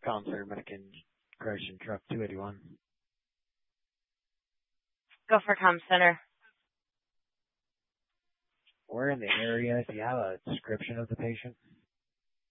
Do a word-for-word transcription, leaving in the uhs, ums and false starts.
Counselor Medican Correction Truck two eighty-one. Go for Com Center. We're in the area. Do you have a description of the patient?